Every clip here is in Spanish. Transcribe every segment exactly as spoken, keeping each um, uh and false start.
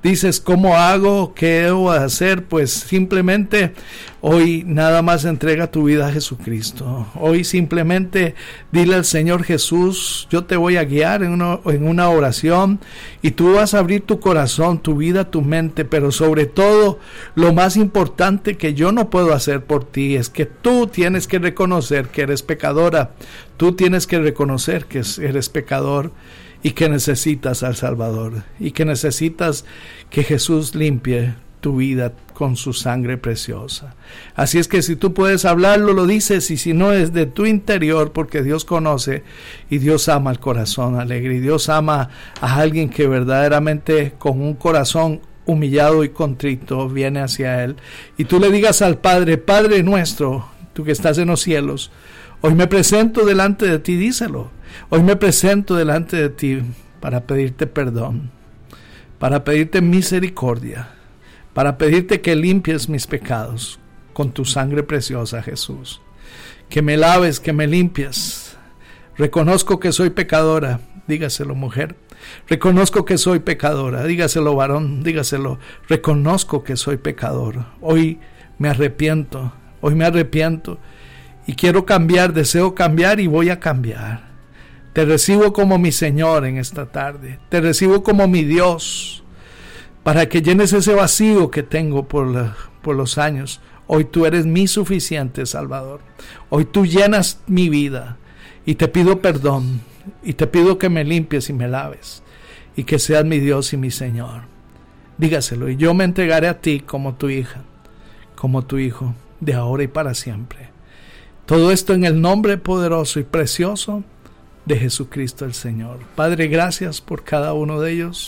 dices, ¿cómo hago? ¿Qué debo hacer? Pues simplemente hoy nada más entrega tu vida a Jesucristo. Hoy simplemente dile al Señor Jesús, yo te voy a guiar en una, en una oración, y tú vas a abrir tu corazón, tu vida, tu mente, pero sobre todo lo más importante que yo no puedo hacer por ti es que tú tienes que reconocer que eres pecadora, tú tienes que reconocer que eres pecador y que necesitas al Salvador, y que necesitas que Jesús limpie tu vida con su sangre preciosa. Así es que si tú puedes hablarlo, lo dices, y si no, es de tu interior, porque Dios conoce y Dios ama el corazón alegre, y Dios ama a alguien que verdaderamente con un corazón humillado y contrito viene hacia Él. Y tú le digas al Padre, Padre nuestro, tú que estás en los cielos, hoy me presento delante de ti, díselo. Hoy me presento delante de ti para pedirte perdón, para pedirte misericordia, para pedirte que limpies mis pecados con tu sangre preciosa, Jesús. Que me laves, que me limpies. Reconozco que soy pecadora, dígaselo, mujer. Reconozco que soy pecadora, dígaselo, varón, dígaselo. Reconozco que soy pecador. Hoy me arrepiento, hoy me arrepiento y quiero cambiar, deseo cambiar y voy a cambiar. Te recibo como mi Señor en esta tarde. Te recibo como mi Dios, para que llenes ese vacío que tengo por, la, por los años. Hoy tú eres mi suficiente Salvador. Hoy tú llenas mi vida y te pido perdón y te pido que me limpies y me laves y que seas mi Dios y mi Señor. Dígaselo, y yo me entregaré a ti como tu hija, como tu hijo, de ahora y para siempre. Todo esto en el nombre poderoso y precioso de Jesucristo el Señor. Padre, gracias por cada uno de ellos,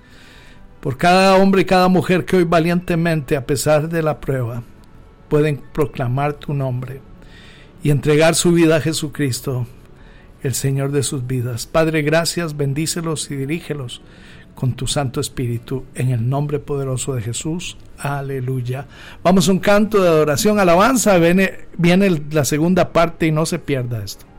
por cada hombre y cada mujer que hoy valientemente, a pesar de la prueba, pueden proclamar tu nombre y entregar su vida a Jesucristo, el Señor de sus vidas. Padre, gracias, bendícelos y dirígelos con tu Santo Espíritu, en el nombre poderoso de Jesús. Aleluya. Vamos a un canto de adoración, alabanza. Viene, viene la segunda parte y no se pierda esto.